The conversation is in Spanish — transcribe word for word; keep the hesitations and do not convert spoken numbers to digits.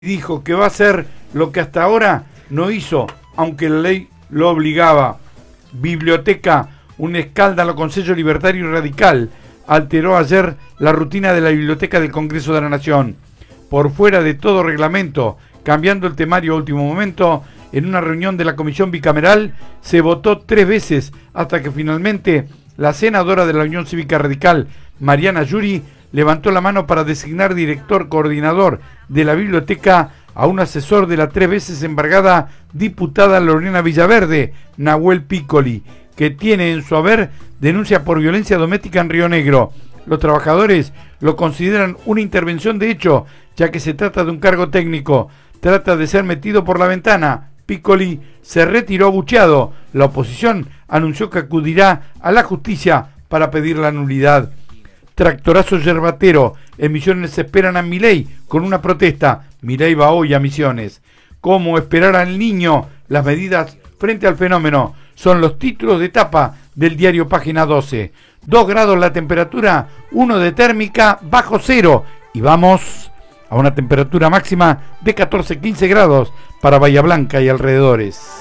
dijo que va a hacer lo que hasta ahora no hizo, aunque la ley lo obligaba. Biblioteca, un escándalo con sello libertario y radical, alteró ayer la rutina de la Biblioteca del Congreso de la Nación. Por fuera de todo reglamento, cambiando el temario a último momento, en una reunión de la Comisión Bicameral se votó tres veces hasta que finalmente la senadora de la Unión Cívica Radical, Mariana Yuri, levantó la mano para designar director coordinador de la biblioteca a un asesor de la tres veces embargada diputada Lorena Villaverde, Nahuel Piccoli, que tiene en su haber denuncia por violencia doméstica en Río Negro. Los trabajadores lo consideran una intervención de hecho, ya que se trata de un cargo técnico. Trata de ser metido por la ventana. Piccoli se retiró abucheado. La oposición anunció que acudirá a la justicia para pedir la nulidad. Tractorazo yerbatero. En Misiones esperan a Milei con una protesta. Milei va hoy a Misiones. ¿Cómo esperar al niño? Las medidas frente al fenómeno son los títulos de tapa del diario Página doce. Dos grados la temperatura, uno de térmica bajo cero. Y vamos a una temperatura máxima de catorce a quince grados para Bahía Blanca y alrededores.